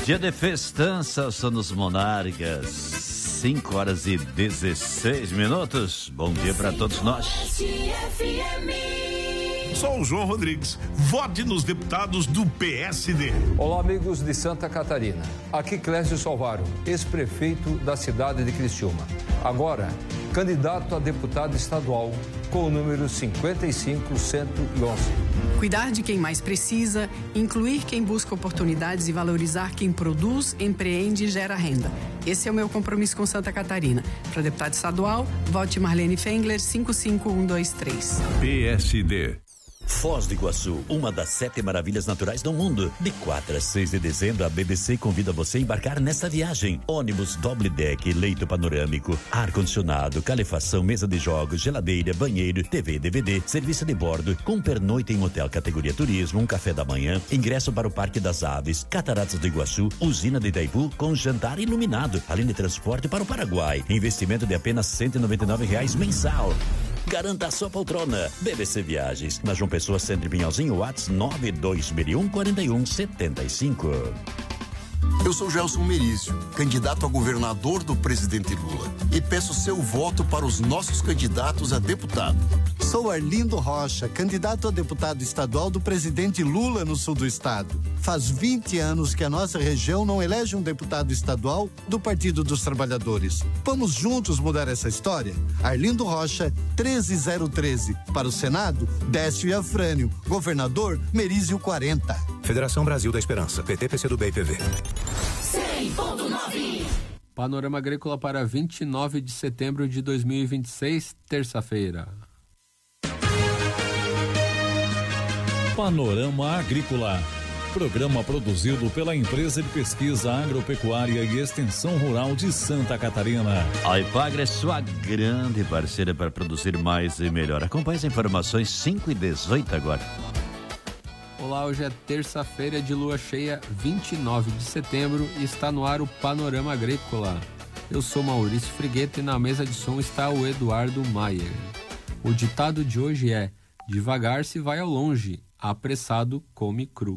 Dia de festança, são nos Monarcas, 5 horas e 16 minutos. Bom dia para todos nós. Sou o João Rodrigues. Vote nos deputados do PSD. Olá, amigos de Santa Catarina. Aqui Clésio Salvaro, ex-prefeito da cidade de Criciúma. Agora, candidato a deputado estadual com o número 55111. Cuidar de quem mais precisa, incluir quem busca oportunidades e valorizar quem produz, empreende e gera renda. Esse é o meu compromisso com Santa Catarina. Para deputado estadual, vote Marlene Fengler 55123. PSD. Foz do Iguaçu, uma das 7 maravilhas naturais do mundo. De 4 a 6 de dezembro, a BBC convida você a embarcar nesta viagem. Ônibus doble deck, leito panorâmico, ar-condicionado, calefação, mesa de jogos, geladeira, banheiro, TV, DVD, serviço de bordo, com pernoite em hotel categoria turismo, um café da manhã, ingresso para o Parque das Aves, Cataratas do Iguaçu, usina de Itaipu com jantar iluminado, além de transporte para o Paraguai. Investimento de apenas R$ 199 mensal. Garanta a sua poltrona. BBC Viagens, na João Pessoa, Centro Pinhalzinho, WhatsApp 926614175. Eu sou Gelson Merizio, candidato a governador do presidente Lula, e peço seu voto para os nossos candidatos a deputado. Sou Arlindo Rocha, candidato a deputado estadual do presidente Lula no sul do estado. Faz 20 anos que a nossa região não elege um deputado estadual do Partido dos Trabalhadores. Vamos juntos mudar essa história? Arlindo Rocha, 13013. Para o Senado, Décio Afrânio. Governador, Merizio 40. Federação Brasil da Esperança, PT, PCdoB e PV. 100.9. Panorama Agrícola para 29 de setembro de 2026, terça-feira. Panorama Agrícola. Programa produzido pela Empresa de Pesquisa Agropecuária e Extensão Rural de Santa Catarina. A Ipagre é sua grande parceira para produzir mais e melhor. Acompanhe as informações 5h18 agora. Olá, hoje é terça-feira de lua cheia, 29 de setembro, e está no ar o Panorama Agrícola. Eu sou Maurício Frigueto e na mesa de som está o Eduardo Maier. O ditado de hoje é: devagar se vai ao longe, apressado come cru.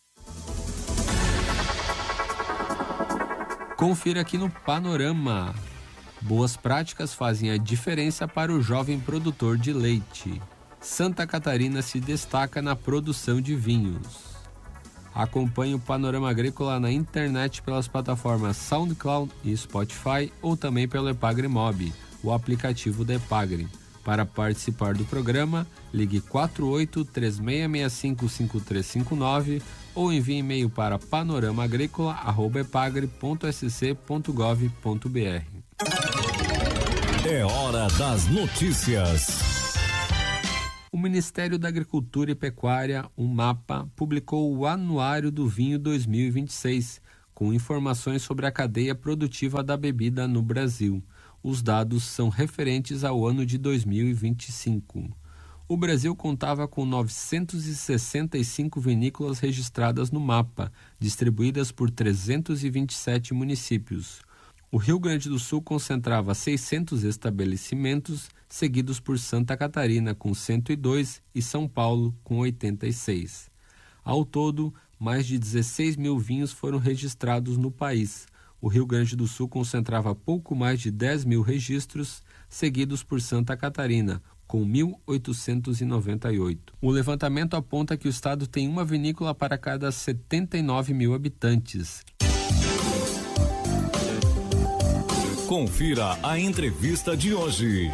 Confira aqui no Panorama. Boas práticas fazem a diferença para o jovem produtor de leite. Santa Catarina se destaca na produção de vinhos. Acompanhe o Panorama Agrícola na internet pelas plataformas SoundCloud e Spotify ou também pelo Epagre Mob, o aplicativo da Epagre. Para participar do programa, ligue 48-3665-5359 ou envie e-mail para panoramagricola@epagre.sc.gov.br. É hora das notícias. O Ministério da Agricultura e Pecuária, o MAPA, publicou o Anuário do Vinho 2026, com informações sobre a cadeia produtiva da bebida no Brasil. Os dados são referentes ao ano de 2025. O Brasil contava com 965 vinícolas registradas no MAPA, distribuídas por 327 municípios. O Rio Grande do Sul concentrava 600 estabelecimentos, seguidos por Santa Catarina, com 102, e São Paulo, com 86. Ao todo, mais de 16 mil vinhos foram registrados no país. O Rio Grande do Sul concentrava pouco mais de 10 mil registros, seguidos por Santa Catarina, com 1.898. O levantamento aponta que o estado tem uma vinícola para cada 79 mil habitantes. Confira a entrevista de hoje.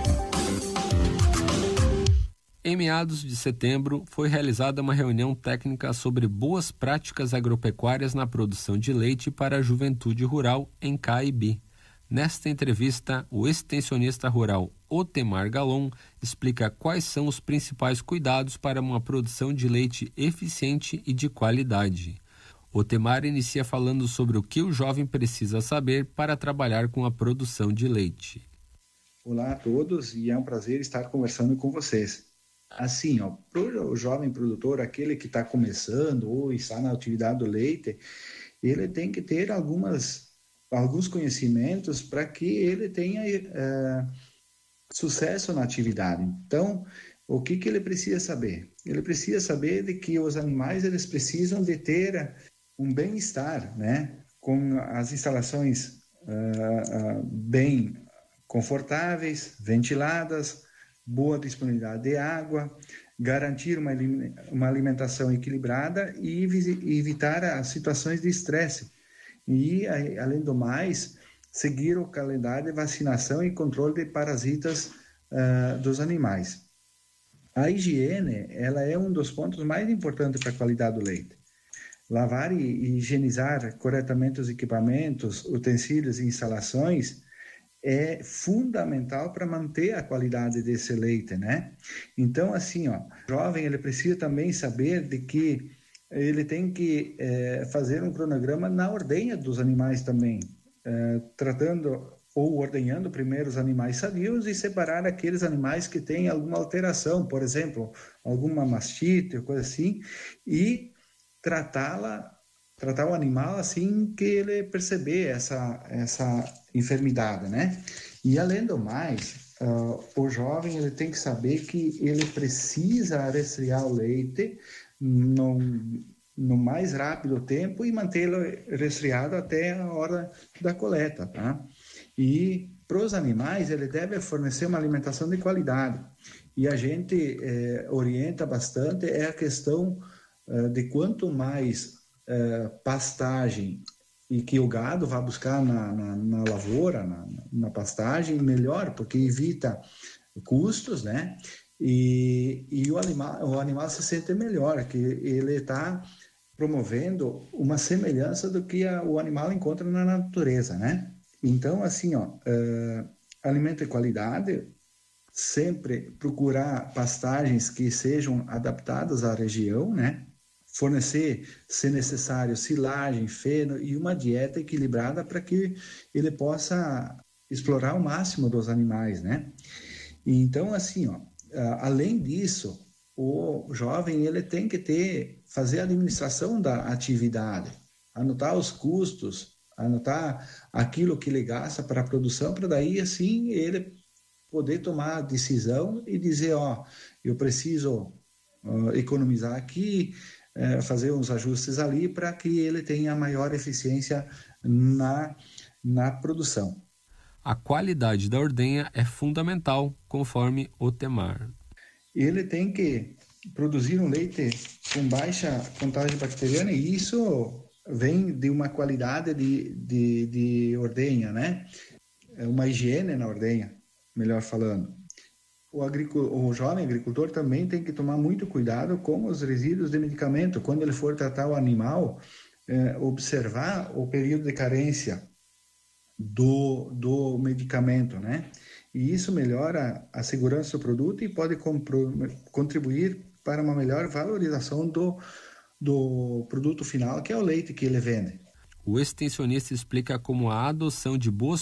Em meados de setembro, foi realizada uma reunião técnica sobre boas práticas agropecuárias na produção de leite para a juventude rural em Caibi. Nesta entrevista, o extensionista rural Otemar Galon explica quais são os principais cuidados para uma produção de leite eficiente e de qualidade. Otemar inicia falando sobre o que o jovem precisa saber para trabalhar com a produção de leite. Olá a todos, e é um prazer estar conversando com vocês. Assim, para o jovem produtor, aquele que está começando ou está na atividade do leite, ele tem que ter alguns conhecimentos para que ele tenha sucesso na atividade. Então, o que ele precisa saber? Ele precisa saber de que os animais eles precisam de ter um bem-estar, né? com as instalações bem confortáveis, ventiladas, boa disponibilidade de água, garantir uma alimentação equilibrada e evitar as situações de estresse. E, além do mais, seguir o calendário de vacinação e controle de parasitas dos animais. A higiene, ela é um dos pontos mais importantes para a qualidade do leite. Lavar e higienizar corretamente os equipamentos, utensílios e instalações é fundamental para manter a qualidade desse leite, né? Então, assim, o jovem ele precisa também saber de que ele tem que fazer um cronograma na ordenha dos animais também, tratando ou ordenhando primeiro os animais sadios e separar aqueles animais que têm alguma alteração, por exemplo, alguma mastite, coisa assim, e tratar o animal assim que ele perceber essa enfermidade, né? E além do mais, o jovem ele tem que saber que ele precisa resfriar o leite no mais rápido tempo e mantê-lo resfriado até a hora da coleta, tá? E para os animais ele deve fornecer uma alimentação de qualidade. E a gente orienta bastante a questão de quanto mais pastagem e que o gado vá buscar na lavoura, na pastagem, melhor, porque evita custos, né? E o animal se sente melhor, que ele está promovendo uma semelhança do que o animal encontra na natureza, né? Então, assim, alimento de qualidade, sempre procurar pastagens que sejam adaptadas à região, né? Fornecer, se necessário, silagem, feno e uma dieta equilibrada para que ele possa explorar o máximo dos animais, né? Então, assim, além disso, o jovem ele tem que fazer a administração da atividade, anotar os custos, anotar aquilo que ele gasta para a produção, para daí, assim, ele poder tomar a decisão e dizer, eu preciso economizar aqui, fazer uns ajustes ali para que ele tenha maior eficiência na produção. A qualidade da ordenha é fundamental, conforme o Temar. Ele tem que produzir um leite com baixa contagem bacteriana e isso vem de uma qualidade de ordenha, né? Uma higiene na ordenha, melhor falando. O jovem agricultor também tem que tomar muito cuidado com os resíduos de medicamento. Quando ele for tratar o animal, observar o período de carência do medicamento, né? E isso melhora a segurança do produto e pode contribuir para uma melhor valorização do produto final, que é o leite que ele vende. O extensionista explica como a adoção de boas